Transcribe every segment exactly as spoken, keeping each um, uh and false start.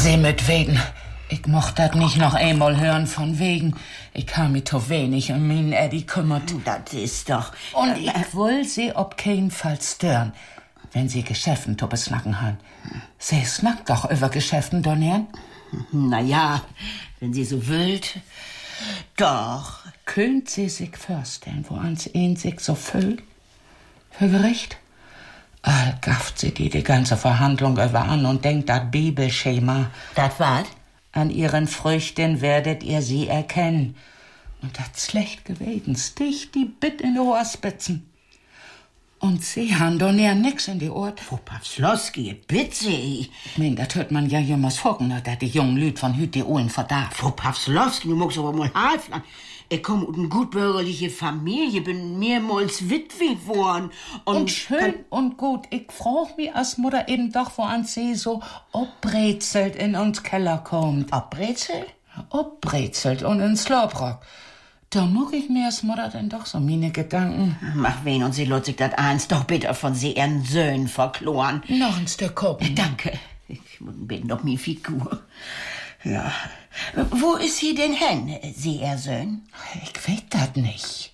Sie mit wegen. Ich mocht das nicht noch einmal hören von wegen. Ich habe mich zu wenig um meinen Eddie kümmert. Das ist doch... Und äh, ich will sie ob keinen Fall stören, wenn sie Geschäften zu besnacken haben. Sie snackt doch über Geschäften, Donner. Na ja, wenn sie so wild. Doch. Könnt sie sich vorstellen, wo ans ihn sich so fühlt? Für Gericht? All gafft sie die die ganze Verhandlung über an und denkt das Bibelschema. Das was? An ihren Früchten werdet ihr sie erkennen. Und das schlecht gewesen, stich die Bitt in die Ohrspitzen. Und sie haben doch näher nix in die Ort. Frau Pawslowski, bitte. Ich mein, das hört man ja jemals focken, dass die jungen Lüd von Hüt die Ohlen verdarf. Frau Pawslowski, du magst aber mal halflang. Ich komme aus einer gutbürgerliche Familie, bin mehrmals Witwe geworden. Und, und schön und gut. Ich frag mich als Mutter eben doch, wo an sie so obbrezelt in uns Keller kommt. Obbrezelt? Obbrezelt und ins Lobrock. Da muck ich mir als Mutter denn doch so meine Gedanken. Mach wen und sie lässt sich das eins doch bitte von sie ihren Söhnen verkloren. Noch ein Stück gucken. Danke. Ich muss ein bisschen auf meine Figur. Ja. Wo ist sie denn hin, sie ihr Söhn? Ich weiß das nicht.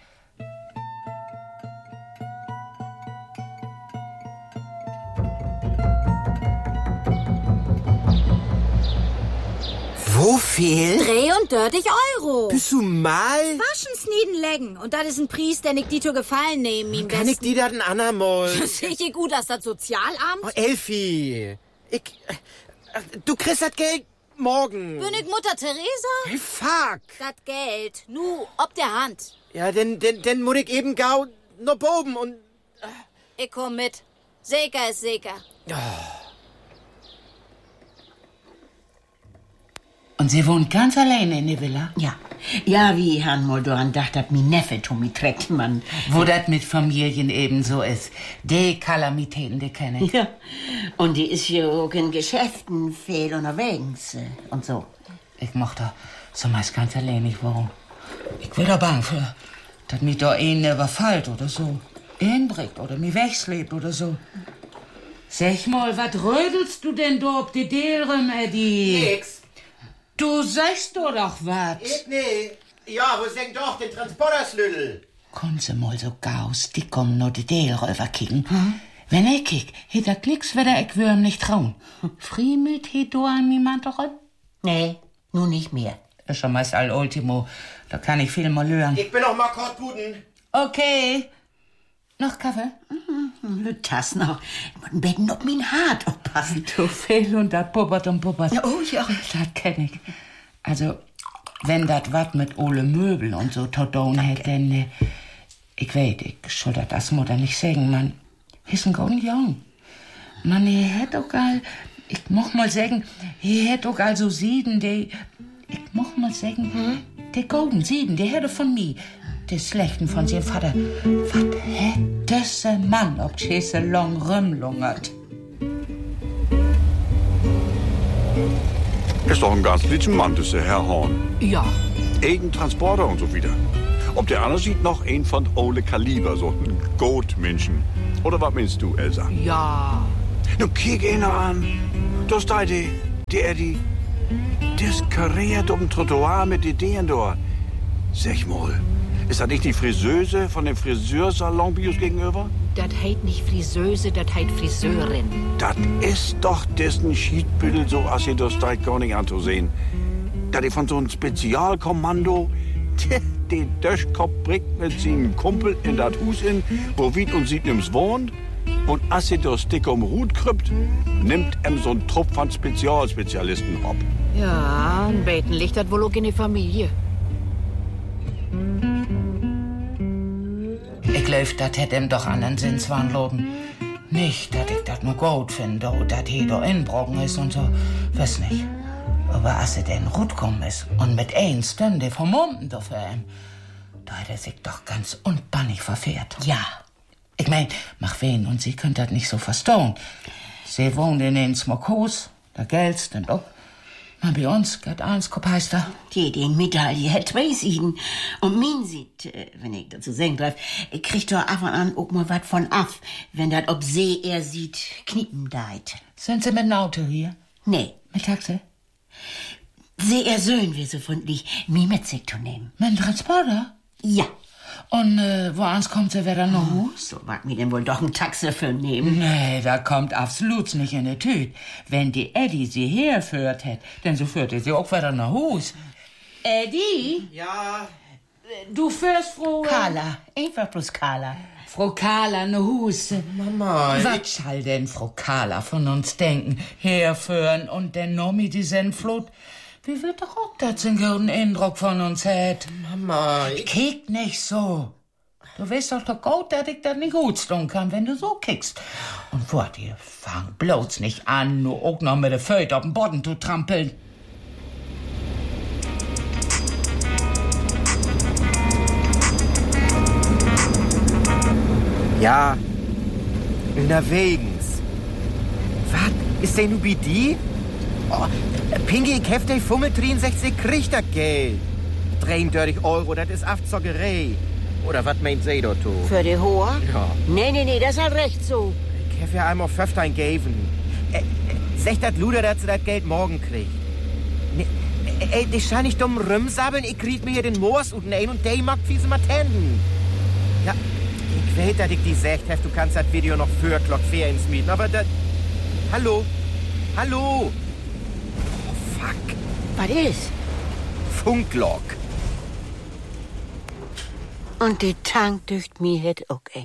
Wo viel? Dreh und dörtig Euro. Bist du mal? Waschen, sniden, leggen. Und das ist ein Priest, der nicht die zu gefallen nehmen, ihm Kann ich die da den andermal? Sehe ich gut, dass das Sozialamt? Oh, Elfi. Ich... äh, Du kriegst das Geld morgen. Bin ich Mutter Teresa? Hey, fuck. Das Geld. Nu, ob der Hand. Ja, denn, denn, denn muss ich eben gau noch boben und... Ich komm mit. Sicher ist sicher. Oh. Und sie wohnt ganz alleine in der Villa? Ja. Ja, wie Herrn Moldoran dachte, dass mein Neffe Tommy trägt, man. Wo das mit Familien eben so ist. Die Kalamitäten, die kenne ich. Ja. Und die ist ja auch in Geschäften viel unterwegs und so. Ich mochte so meist ganz alleine nicht, warum. Ich will da bang für, dass mich da einen überfällt oder so. Einbricht oder mich wegslebt oder so. Sag mal, was rödelst du denn da ob die Dären, Eddie? Nix. Du sagst doch doch was. Ich nee. Ja, wo senkt doch den Transporterslüdel? Kommen Sie mal so gaus, die kommen nur die Dären rüberkicken. Hm? Wenn ich kick, hätt er Klicks, werde ich würm nicht trauen. Friemelt hätt du an niemand doch? Nee, nun nicht mehr. Ist schon meist all Ultimo. Da kann ich viel mal lernen. Ich bin noch mal Kortbuden. Okay. Noch Kaffee? Mhm, das noch. Ich muss ein Becken auf mein Hart aufpassen. Du fehl und dat puppert und puppert. Oh ja. Das kenn ich. Also, wenn dat wat mit Ole Möbel und so zu tun hätt, denn äh, ich weiß, ich soll dat das Mutter nicht sagen, man ist ein golden Jung. Man, er hätt auch all, ich moch mal sagen, er hätt auch all so Sieden, die, ich moch mal sagen, hm? die golden Sieden, die hätte von mir. Die Schlechten von seinem Vater. Was hätte se Mann, ob Chese long rumlungert? Ist doch ein ganz liebster Mann, das ist der Herr Horn. Ja. Eigen Transporter und so wieder. Ob der andere sieht noch ein von Ole Kaliber, so ein Goatmenschen. Oder was meinst du, Elsa? Ja. Nun kick ihn an. Das da die, die Eddie. Das kariert um den Trottoir mit Ideen dort. Sag mal, ist das nicht die Friseuse von dem Friseursalon Bios gegenüber? Das heit nicht Friseuse, das heit Friseurin. Das ist doch dessen Schiedbüttel, so als ihr das da gar nicht anzusehen. Da die von so einem Spezialkommando den Döschkopf bringt mit seinem Kumpel in das Hus in, wo Wied und Siednims wohnt. Und als sie das dick um Hut krüppt, nimmt em so ein Trupp von Spezialspezialisten ab. Ja, ein Beten liegt das wohl auch in die Familie. Ich glaub, dat hätt ihm doch an den Sinnswahn loben. Nicht, dass ich dat nur gut finde, oder dat he da inbrocken ist und so. Weiß nicht. Aber als er denn gut kommen ist und mit ein Stunde vermummten da für ihm, da hat er sich doch ganz unbannig verfehrt. Ja. Ich mein, mach wen und sie könnt dat nicht so verstauen. Sie wohnt in den Smokhus, da Geld und ob. Man bei uns geht eins Kopeister. Die den Medaille hat zwei Sieden. Und min sieht, wenn ich dazu sagen darf, kriegt doch ab und an auch mal was von ab, wenn dat ob See er sieht, kniepen deit. Sind Sie mit dem Auto hier? Nee. Mit Taxi? Sehr Söhn wir so freundlich, mich mit sich zu nehmen. Mit dem Transporter? Ja. Und äh, woans kommt sie wieder nach Hus? So mag mir denn wohl doch ein Taxi für nehmen. Nee, da kommt absolut nicht in die Tüte. Wenn die Eddie sie herführt hätt, denn so führt sie auch wieder nach Hus. Eddie? Ja? Du führst Frau... Carla, einfach bloß Carla. Frau Carla nach Hus. Mama, Was soll denn Frau Carla von uns denken? Herführen und dann noch mit die Sennflut? Wie wird doch auch das einen guten Eindruck von uns hat? Mama, ich... Kick nicht so. Du weißt doch doch gut, dass ich das nicht gut tun kann, wenn du so kickst. Und wart, ihr fang bloß nicht an, nur auch noch mit der Föte auf den Boden zu trampeln. Ja, unterwegs. Was? Ist denn nu wie die? Oh, Pinky, ich hef dich Fummel dreiundsechzig kriegt das Geld. dreiunddreißig Euro, das ist Aftzockerei. Oder was meint sie dort? Für die Hohe? Ja. Nee, nee, nee, das ist halt recht so. Ich hef ja einmal fünfzehn geben. Äh, äh, sag dat Luder, dass sie das Geld morgen kriegt. Nee, ey, die scheint nicht dumm rumsabbeln. Ich krieg mir hier den Moors und ein und der mag fiese Matenden. Ja, ich weiß, dass ich die sagt hef, du kannst das Video noch für Glock vier ins Mieten, aber das... Hallo? Hallo? Fuck. Was ist? Funklog. Und die Tank dücht mir het auch, ey.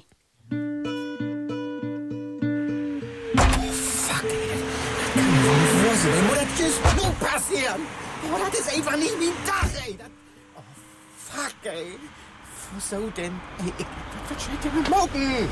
Fuck, ey. Das kann ja wohl nicht wahr sein. Das ist nur passieren. Oh, das ist einfach nicht mein Dach, ey. Das, oh, fuck, ey. Wo so denn? Ey, ich, was soll ich denn morgen?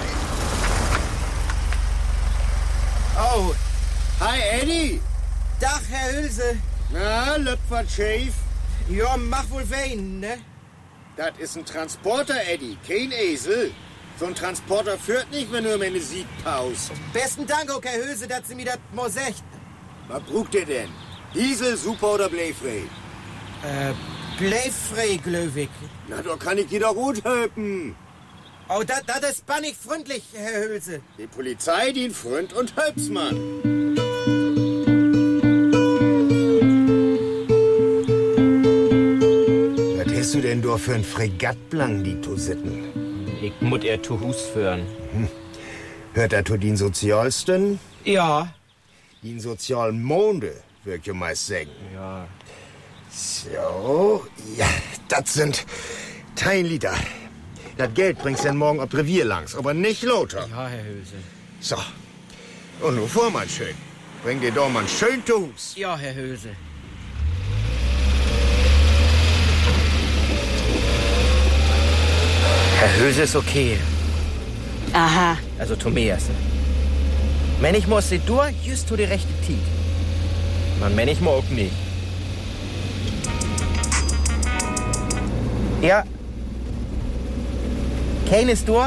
Oh, hi Eddie. Dach, Herr Hülse. Na, Löpfert Schäf. Ja, mach wohl wen, ne? Das ist ein Transporter, Eddie, kein Esel. So ein Transporter führt nicht, wenn du meine Sieg paust. Besten Dank, auch Herr Hülse, dass Sie mir das mal sagt. Was braucht ihr denn? Diesel, Super oder Bleifrei? Äh, bleifrei, glöwig. Na, da kann ich dir doch gut helfen. Oh, das das ist bannig freundlich, Herr Hülse. Die Polizei dient Freund und Helpsmann. Was hast du denn da für ein Fregattblang, die zu sitten? Ich muss er zu Hus führen. Hm. Hört er zu den Sozialsten? Ja. Den sozialen Monde, würd ich meist sagen. Ja. So, ja, das sind dein Lieder. Das Geld bringst du dann morgen ob Revier langs, aber nicht Lothar. Ja, Herr Hülse. So. Und nun vor mal schön. Bring dir doch mal schön zu Hus. Ja, Herr Hülse. Herr Hülse ist okay. Aha. Also Tomeas. Wenn ich muss, du just zu die rechte Tiet. Man, wenn ich mal auch nicht. Ja. Kein ist du?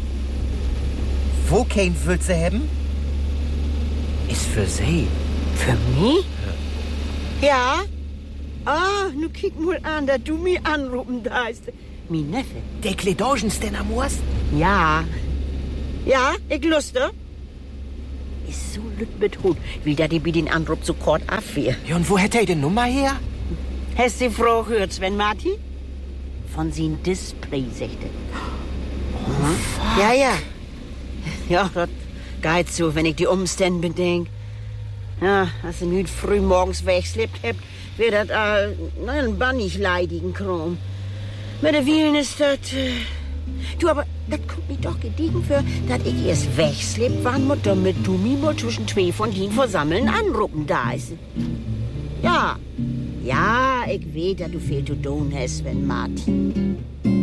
Wo kein willst du haben? Ist für sie. Für mich? Ja. Ah, nu kick mal an, dass du mich anrufen darfst. Mein Neffe. Der Kledogens denn am Wurst? Ja. Ja, ich luste. Ist so lüt mit Hut, will der die bei den Anruf so kort abwehr. Ja, und wo hätte er die Nummer her? Hast du Frau gehört, Sven Martin? Von sin Display, sagte. Oh, ja, ja. Ja, das geht so, wenn ich die Umstände bedenke. Ja, als ihr nicht früh morgens wegschleppt habt, wird das all ein bannig leidigen Kram. Mit der Wielen ist das... Äh, du, aber das kommt mir doch gediegen für, dass ich erst wegschleppt, wann muss, damit du mich mal zwischen zwei von den versammeln anrufen da ist. Ja, ja, ich weiß, dass du viel zu tun hast, Sven Martin.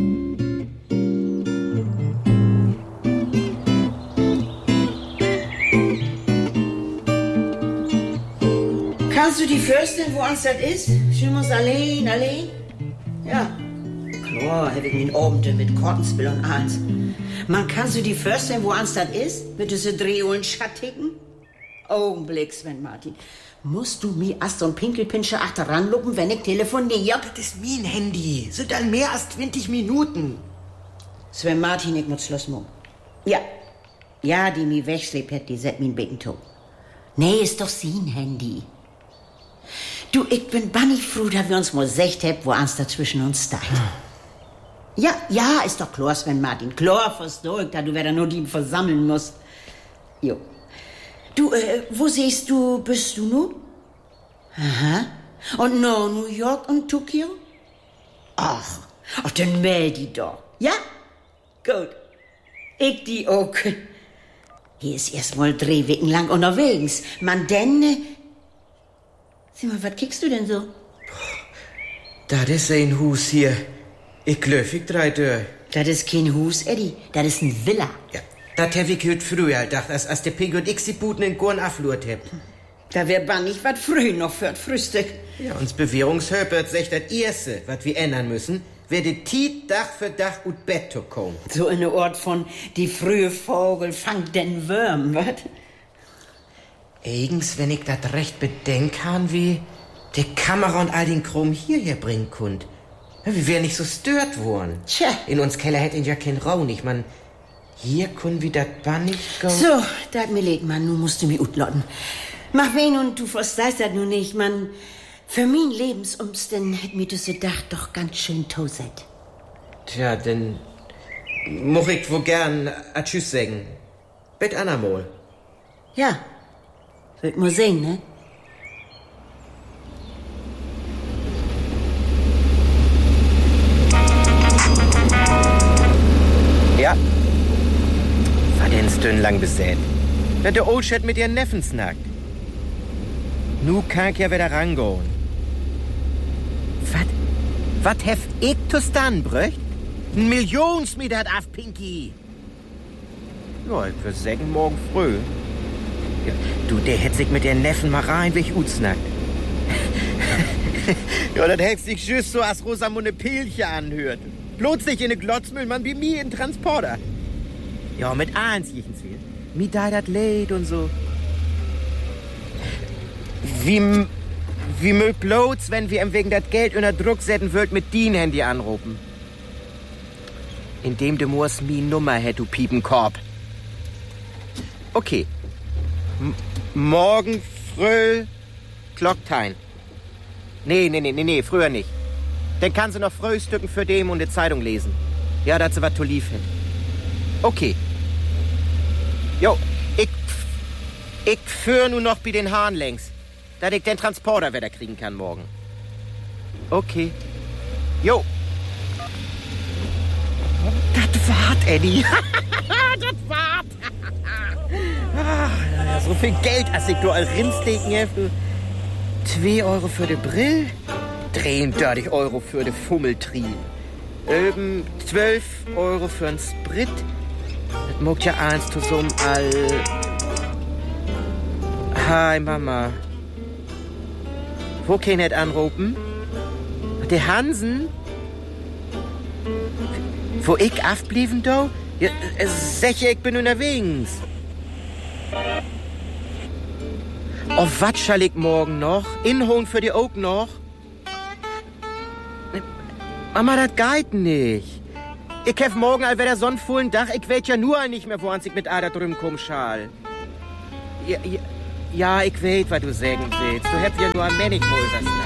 Kannst du die Fürstin, wo uns das ist? Schön uns allein, allein? Ja. Klar, hab ich den Abend mit Kortenspiel und eins. Man kannst du die Fürstin, wo uns das ist? Bitte so Drehholen schattigen? Augenblick, Sven Martin. Musst du mir erst so ein Pinkelpinscher achteran lupen, wenn ich telefoniere? Das ist mein Handy. Sind dann mehr als zwanzig Minuten. Sven Martin, ich muss Schluss machen. Ja. Ja, die mich wegschleppt hat, die set min Becken tot. Nee, ist doch sein Handy. Du, ich bin bannig froh, dass wir uns mal gesagt haben, wo eins dazwischen uns steht. Ja, ja, ist doch klar, Sven Martin. Klar, versteh ich, da du wieder nur die versammeln musst. Jo. Du, äh, wo siehst du, bist du nun? Aha. Und no, New York und Tokio? Ach, ach, dann meld die doch. Ja? Gut. Ich die auch. Hier ist erst mal drei Wochen lang unterwegs. Man denn... Äh, sieh mal, was kickst du denn so? Das ist ein Hus hier. Ich glaub, ich drei durch. Das ist kein Hus, Eddie. Das ist ein Villa. Ja, das hab ich heute früher gedacht, als, als der Pink und ich die Buden in Gorn aflurt habt. Da wär bannig wat früh noch für das Frühstück. Ja, uns Bewährungshöpert sagt das Erste, was wir ändern müssen, werde Tiet Dach für Dach und Bett zu kommen. So in der Ort von die frühe Vogel fangt den Würm, wat? Eigens, wenn ich das recht bedenk kann, wie die Kamera und all den Krumm hierher bringen könnt. Ja, wir wären nicht so stört worden. Tja. In uns Keller hätt ihn ja kein Raun. Ich mein, hier können wir das bannig go. So, dat mir leid, Mann, nu musst du mich utlotten. Mach wen und du verstehst das nun nicht, Mann. Für mein Lebensumständen hätt mir das Dach doch ganz schön toset. Tja, denn moch ich wohl gern a Tschüss sagen. Bet anamol. Ja, wird mal sehen, ne? Ja. War denn stön lang besät? Wenn der Oldchat mit ihren Neffen snackt. Nu kann ich ja wieder rangehen. Was? Was hef ich zu dann bröcht? Ein Millionsmeter auf Pinky. Ja, ich würde sagen, morgen früh. Ja, du, der hätt sich mit ihren Neffen mal rein, wie ich utsnackt. Ja, das hätt sich just so als Rosamunde Pilche anhört. Bloß nicht in ne Glotzmüllmann wie mir in Transporter. Ja, mit eins jechens will. Mi da dat leid und so. Wie, wie mögt bloß, wenn wir ihm wegen dat Geld unter Druck setzen würd, mit din Handy anrufen. Indem du musst mi Nummer hätt, du Piepenkorb. Okay. M morgen früh Glocktein. Nee, nee, nee, nee, nee, früher nicht. Dann kannst du noch Frühstücken für dem und die Zeitung lesen. Ja, dass sie was zu lief hat. Okay. Jo, ich, ich führ nur noch bei den Haaren längs, dass ich den Transporter wieder kriegen kann morgen. Okay. Jo. Das wart, Eddie. Das wart. Ah, so viel Geld, als ich nur als Rindstecken habe. Zwei Euro für die Brill, dreiunddreißig Euro für die Fummeltrie. Ähm, zwölf Euro für den Sprit. Das mogt ja eins zusammen all... Hi, Mama. Wo kann ich anrufen? Der Hansen? Wo ich aufblieben, do? Ja, sicher, ich bin unterwegs. Oh, was schall ich morgen noch? Inholen für die Oak noch? Mama, das geht nicht. Ich hef morgen all wieder sonnvollen Dach. Ich weet ja nur nicht mehr, wo ich mit Ada drüben komm schall. Ja, ja, ja, ich weet, was du sagen willst. Du hättest ja nur ein Männig wohl das.